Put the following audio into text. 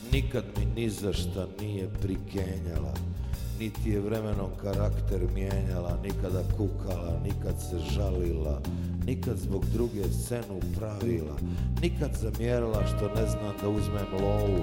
nikad mi ni za šta nije prikenjala, niti je vremenom karakter mijenjala, nikada kukala, nikad se žalila, nikad zbog druge scenu pravila, nikad zamjerila što ne znam da uzmem lovu,